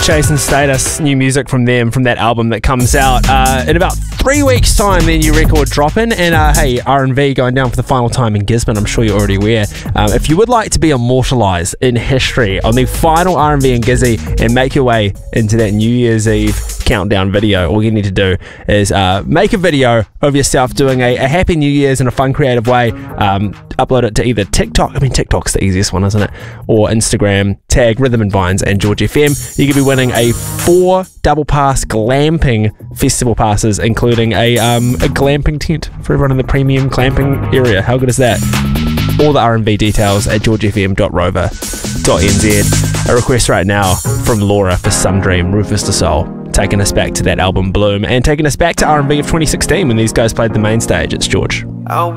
Chase and Status, new music from them, from that album that comes out in about 3 weeks' time. Their new record dropping, and hey, R&V going down for the final time in Gisborne. I'm sure you're already aware. If you would like to be immortalised in history on the final R&V in Gizzy and make your way into that New Year's Eve countdown video, all you need to do is make a video of yourself doing a Happy New Year's in a fun, creative way. Upload it to either TikTok, I mean TikTok's the easiest one, isn't it, or Instagram, tag Rhythm and Vines and George FM. You could be winning a 4 double pass glamping festival passes, including a glamping tent for everyone in the premium glamping area. How good is that? All the R&B details at georgefm.rover.nz. A request right now from Laura for Some Dream, Rufus Du Sol, taking us back to that album Bloom and taking us back to R&B of 2016 when these guys played the main stage. It's George.